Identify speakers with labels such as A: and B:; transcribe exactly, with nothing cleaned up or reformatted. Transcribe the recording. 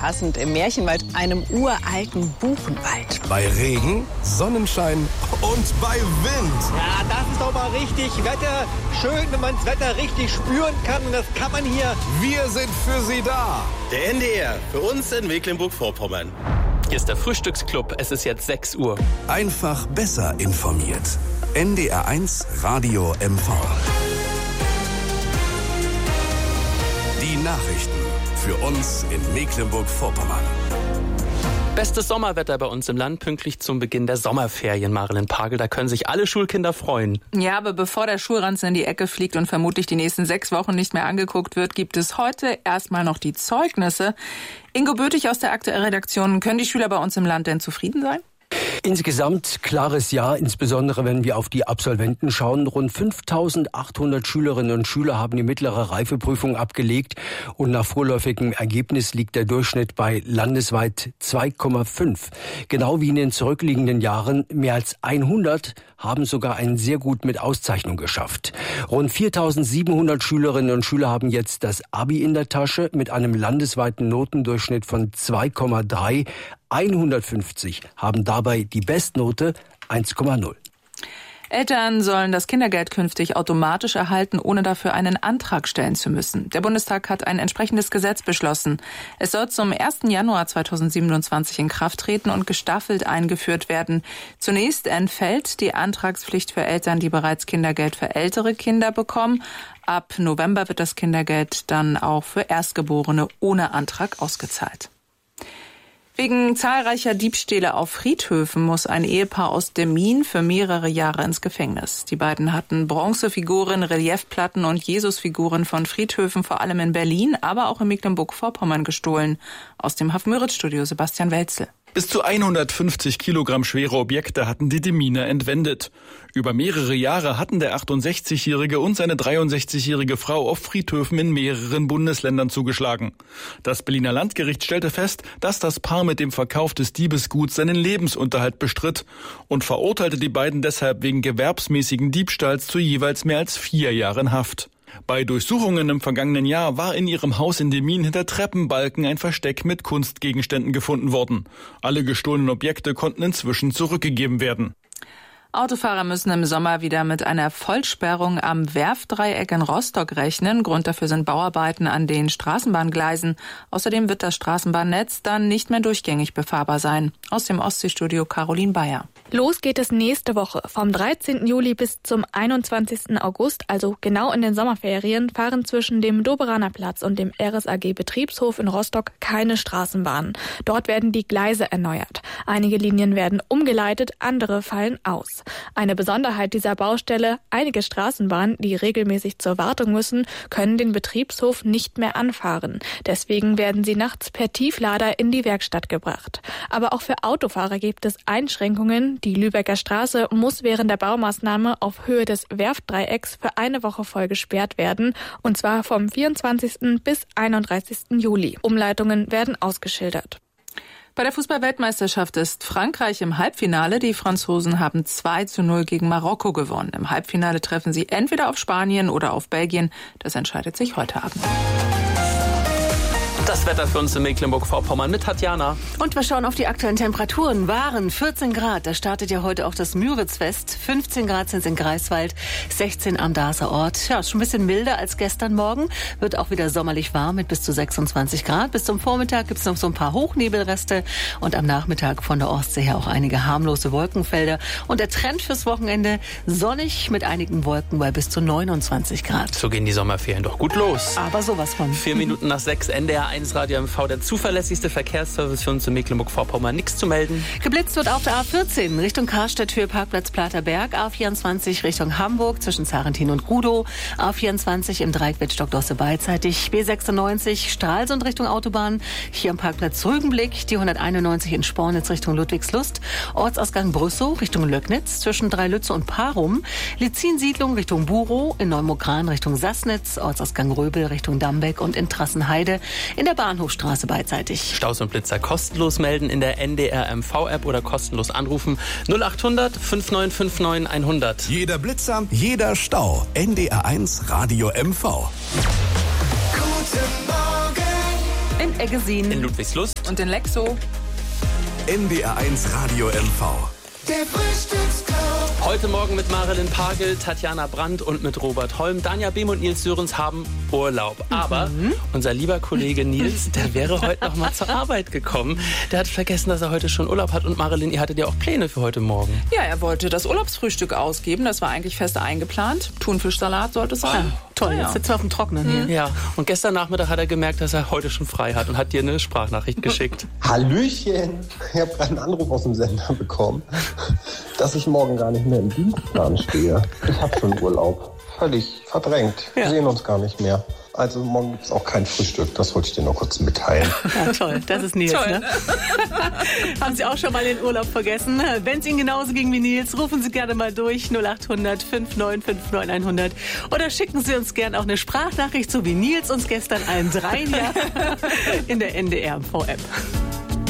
A: passend im Märchenwald, einem uralten Buchenwald.
B: Bei Regen, Sonnenschein und bei Wind.
C: Ja, das ist doch mal richtig Wetter. Schön, wenn man das Wetter richtig spüren kann. Und das kann man hier.
B: Wir sind für Sie da.
D: Der N D R, für uns in Mecklenburg-Vorpommern.
E: Hier ist der Frühstücksclub. Es ist jetzt sechs Uhr.
B: Einfach besser informiert. N D R eins Radio M V. Die Nachrichten für uns in Mecklenburg-Vorpommern.
E: Bestes Sommerwetter bei uns im Land, pünktlich zum Beginn der Sommerferien, Marilyn Pagel. Da können sich alle Schulkinder freuen.
F: Ja, aber bevor der Schulranzen in die Ecke fliegt und vermutlich die nächsten sechs Wochen nicht mehr angeguckt wird, gibt es heute erstmal noch die Zeugnisse. Ingo Bötig aus der aktuellen Redaktion. Können die Schüler bei uns im Land denn zufrieden sein?
G: Insgesamt klares Ja, insbesondere wenn wir auf die Absolventen schauen. Rund fünftausendachthundert Schülerinnen und Schüler haben die mittlere Reifeprüfung abgelegt und nach vorläufigem Ergebnis liegt der Durchschnitt bei landesweit zwei Komma fünf. Genau wie in den zurückliegenden Jahren, mehr als hundert haben sogar einen sehr gut mit Auszeichnung geschafft. Rund viertausendsiebenhundert Schülerinnen und Schüler haben jetzt das Abi in der Tasche mit einem landesweiten Notendurchschnitt von zwei Komma drei. hundertfünfzig haben dabei die Bestnote eins Komma null.
F: Eltern sollen das Kindergeld künftig automatisch erhalten, ohne dafür einen Antrag stellen zu müssen. Der Bundestag hat ein entsprechendes Gesetz beschlossen. Es soll zum ersten Januar zweitausendsiebenundzwanzig in Kraft treten und gestaffelt eingeführt werden. Zunächst entfällt die Antragspflicht für Eltern, die bereits Kindergeld für ältere Kinder bekommen. Ab November wird das Kindergeld dann auch für Erstgeborene ohne Antrag ausgezahlt. Wegen zahlreicher Diebstähle auf Friedhöfen muss ein Ehepaar aus Demmin für mehrere Jahre ins Gefängnis. Die beiden hatten Bronzefiguren, Reliefplatten und Jesusfiguren von Friedhöfen, vor allem in Berlin, aber auch in Mecklenburg-Vorpommern gestohlen. Aus dem Haff-Müritz-Studio Sebastian Welzel.
H: Bis zu hundertfünfzig Kilogramm schwere Objekte hatten die Deminer entwendet. Über mehrere Jahre hatten der achtundsechzigjährige und seine dreiundsechzigjährige Frau auf Friedhöfen in mehreren Bundesländern zugeschlagen. Das Berliner Landgericht stellte fest, dass das Paar mit dem Verkauf des Diebesguts seinen Lebensunterhalt bestritt und verurteilte die beiden deshalb wegen gewerbsmäßigen Diebstahls zu jeweils mehr als vier Jahren Haft. Bei Durchsuchungen im vergangenen Jahr war in ihrem Haus in Demmin hinter Treppenbalken ein Versteck mit Kunstgegenständen gefunden worden. Alle gestohlenen Objekte konnten inzwischen zurückgegeben werden.
F: Autofahrer müssen im Sommer wieder mit einer Vollsperrung am Werftdreieck in Rostock rechnen. Grund dafür sind Bauarbeiten an den Straßenbahngleisen. Außerdem wird das Straßenbahnnetz dann nicht mehr durchgängig befahrbar sein. Aus dem Ostseestudio Caroline Bayer.
I: Los geht es nächste Woche. Vom dreizehnten Juli bis zum einundzwanzigsten August, also genau in den Sommerferien, fahren zwischen dem Doberaner Platz und dem R S A G Betriebshof in Rostock keine Straßenbahnen. Dort werden die Gleise erneuert. Einige Linien werden umgeleitet, andere fallen aus. Eine Besonderheit dieser Baustelle: einige Straßenbahnen, die regelmäßig zur Wartung müssen, können den Betriebshof nicht mehr anfahren. Deswegen werden sie nachts per Tieflader in die Werkstatt gebracht. Aber auch für Autofahrer gibt es Einschränkungen. Die Lübecker Straße muss während der Baumaßnahme auf Höhe des Werftdreiecks für eine Woche voll gesperrt werden, und zwar vom vierundzwanzigsten bis einunddreißigsten Juli. Umleitungen werden ausgeschildert.
F: Bei der Fußball-Weltmeisterschaft ist Frankreich im Halbfinale. Die Franzosen haben zwei zu null gegen Marokko gewonnen. Im Halbfinale treffen sie entweder auf Spanien oder auf Belgien. Das entscheidet sich heute Abend.
E: Das Wetter für uns in Mecklenburg-Vorpommern mit Tatjana.
A: Und wir schauen auf die aktuellen Temperaturen. Waren vierzehn Grad, da startet ja heute auch das Müritzfest. fünfzehn Grad sind es in Greifswald, sechzehn am Darßer Ort. Ja, schon ein bisschen milder als gestern Morgen. Wird auch wieder sommerlich warm mit bis zu sechsundzwanzig Grad. Bis zum Vormittag gibt es noch so ein paar Hochnebelreste. Und am Nachmittag von der Ostsee her auch einige harmlose Wolkenfelder. Und der Trend fürs Wochenende: sonnig mit einigen Wolken bei bis zu neunundzwanzig Grad.
E: So gehen die Sommerferien doch gut los.
A: Aber sowas von.
E: Vier Minuten nach sechs, N D R eins Radio M V, der zuverlässigste Verkehrsservice für uns in Mecklenburg-Vorpommern. Nichts zu melden.
A: Geblitzt wird auf der A vierzehn Richtung Karstadt, Höhe Parkplatz Platerberg. A vierundzwanzig Richtung Hamburg zwischen Zarentin und Gudow. A vierundzwanzig im Dreieck Wittstock-Dosse beidseitig. B sechsundneunzig Stralsund Richtung Autobahn. Hier am Parkplatz Rügenblick. Die hunderteinundneunzig in Spornitz Richtung Ludwigslust. Ortsausgang Brüssow Richtung Löcknitz zwischen Dreilütze und Parum. Lizin-Siedlung Richtung Burow. In Neumogran Richtung Sassnitz. Ortsausgang Röbel Richtung Dambeck und in Trassenheide in der Bahnhofstraße beidseitig.
E: Staus und Blitzer kostenlos melden in der N D R M V-App oder kostenlos anrufen null achthundert fünfundneunzig neunundfünfzig hundert.
B: Jeder Blitzer, jeder Stau. N D R eins Radio M V.
J: Guten Morgen.
A: in Eggesin,
E: in Ludwigslust
F: und in Lexow.
B: N D R eins Radio M V.
J: Der Frühstücksclub.
E: Heute Morgen mit Marilyn Pagel, Tatjana Brandt und mit Robert Holm. Danja Behm und Nils Sörens haben Urlaub. Aber mhm. unser lieber Kollege Nils, der wäre heute noch mal zur Arbeit gekommen. Der hat vergessen, dass er heute schon Urlaub hat. Und Marilyn, ihr hattet ja auch Pläne für heute Morgen.
F: Ja, er wollte das Urlaubsfrühstück ausgeben. Das war eigentlich fest eingeplant. Thunfischsalat sollte es sein.
A: Ah, toll, ja. Jetzt sitzen wir auf dem Trockenen hier.
E: Mhm. Ja, und gestern Nachmittag hat er gemerkt, dass er heute schon frei hat und hat dir eine Sprachnachricht geschickt.
K: Hallöchen, ich habe gerade einen Anruf aus dem Sender bekommen, dass ich morgen gar nicht mehr im Dienstplan stehe. Ich habe schon Urlaub. Völlig verdrängt. Wir ja. sehen uns gar nicht mehr. Also morgen gibt es auch kein Frühstück. Das wollte ich dir noch kurz mitteilen.
A: Ja, toll. Das ist Nils, toll. Ne? Haben Sie auch schon mal den Urlaub vergessen? Wenn es Ihnen genauso ging wie Nils, rufen Sie gerne mal durch null acht hundert fünf neun fünf neun hundert oder schicken Sie uns gerne auch eine Sprachnachricht, so wie Nils uns gestern allen dreien ja in der N D R M V App.